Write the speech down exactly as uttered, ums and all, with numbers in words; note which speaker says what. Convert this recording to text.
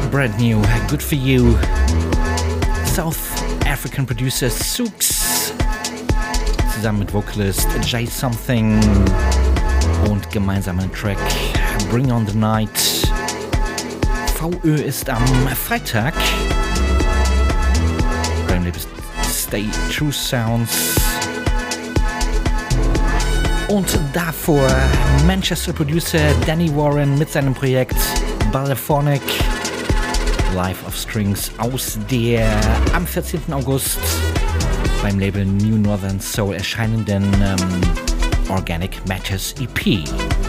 Speaker 1: brand new, good for you. South African producer Souks zusammen mit Vocalist Jay Something und gemeinsamen Track Bring on the Night. V Ö ist am Freitag beim Label Stay True Sounds. Und davor Manchester Producer Danny Warren mit seinem Projekt Ballephonic Life of Strings aus der am vierzehnten August beim Label New Northern Soul erscheinenden ähm, Organic Matters E P.